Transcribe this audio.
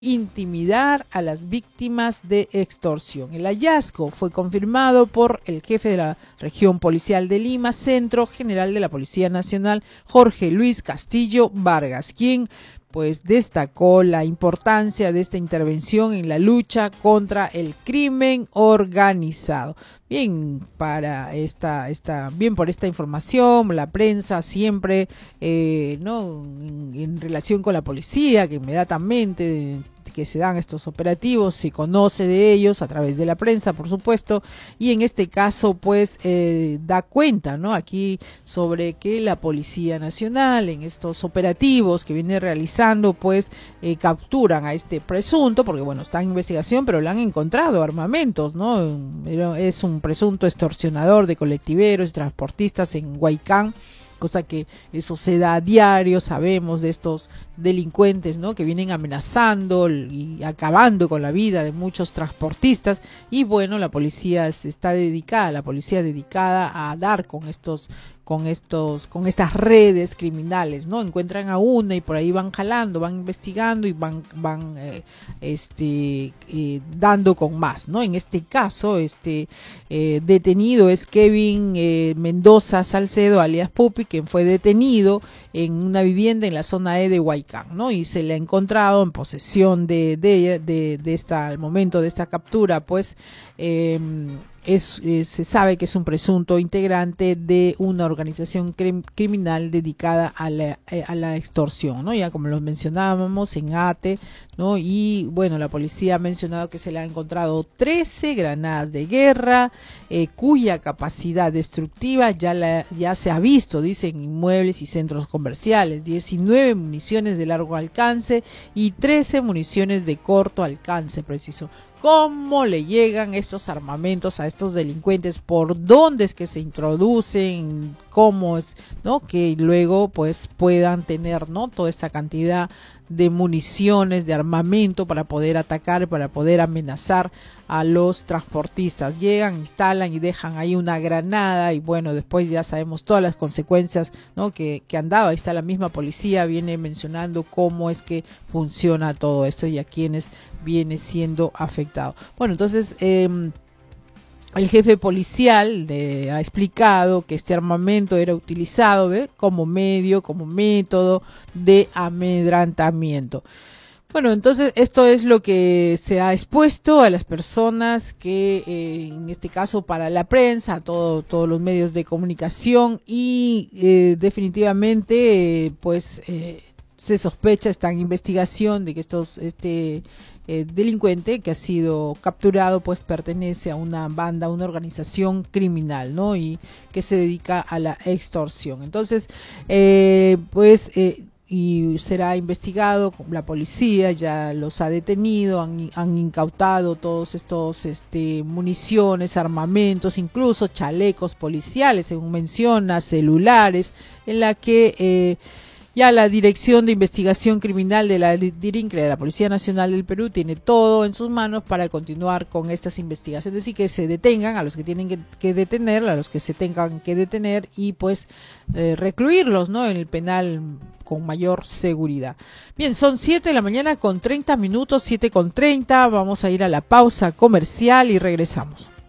intimidar a las víctimas de extorsión. El hallazgo fue confirmado por el jefe de la región policial de Lima, Centro General de la Policía Nacional, Jorge Luis Castillo Vargas, quien pues destacó la importancia de esta intervención en la lucha contra el crimen organizado. Bien, bien por esta información, la prensa siempre, ¿no? En relación con la policía, que inmediatamente que se dan estos operativos, se conoce de ellos a través de la prensa, por supuesto, y en este caso, pues, da cuenta, ¿no? Aquí sobre que la Policía Nacional, en estos operativos que viene realizando, pues, capturan a este presunto, porque, bueno, está en investigación, pero le han encontrado armamentos, ¿no? Es un presunto extorsionador de colectiveros y transportistas en Huaycán, cosa que eso se da a diario, sabemos de estos delincuentes, ¿no? Que vienen amenazando y acabando con la vida de muchos transportistas, y bueno, la policía dedicada a dar con estas redes criminales, ¿no? Encuentran a una y por ahí van jalando, van investigando y van dando con más, ¿no? En este caso, detenido es Kevin Mendoza Salcedo, alias Pupi, quien fue detenido en una vivienda en la zona E de Huaycán, ¿no? Y se le ha encontrado en posesión al momento de esta captura, pues, se sabe que es un presunto integrante de una organización criminal dedicada a la extorsión, ¿no? Ya como lo mencionábamos en ATE, ¿no? Y bueno, la policía ha mencionado que se le han encontrado 13 granadas de guerra, cuya capacidad destructiva ya se ha visto, dicen, inmuebles y centros comerciales, 19 municiones de largo alcance y 13 municiones de corto alcance, preciso. ¿Cómo le llegan estos armamentos a estos delincuentes? ¿Por dónde es que se introducen? ¿Cómo es, no? Que luego pues puedan tener, ¿no? Toda esta cantidad de municiones, de armamento para poder atacar, para poder amenazar a los transportistas. Llegan, instalan y dejan ahí una granada y bueno, después ya sabemos todas las consecuencias, ¿no? que han dado. Ahí está la misma policía, viene mencionando cómo es que funciona todo esto y a quienes viene siendo afectado. Bueno, entonces el jefe policial ha explicado que este armamento era utilizado como método de amedrentamiento. Bueno, entonces esto es lo que se ha expuesto a las personas que, en este caso para la prensa, a todos los medios de comunicación y definitivamente se sospecha, está en investigación de que este delincuente que ha sido capturado pues pertenece a una banda, a una organización criminal, ¿no? Y que se dedica a la extorsión. Entonces, y será investigado, la policía ya los ha detenido, han incautado todos estos municiones, armamentos, incluso chalecos policiales, según menciona, celulares, en la que ya la Dirección de Investigación Criminal de la DIRINCRE, de la Policía Nacional del Perú, tiene todo en sus manos para continuar con estas investigaciones y que se detengan a los que tienen que detener, a los que se tengan que detener y pues recluirlos, ¿no? En el penal con mayor seguridad. Bien, son 7 de la mañana con 30 minutos, 7:30. Vamos a ir a la pausa comercial y regresamos.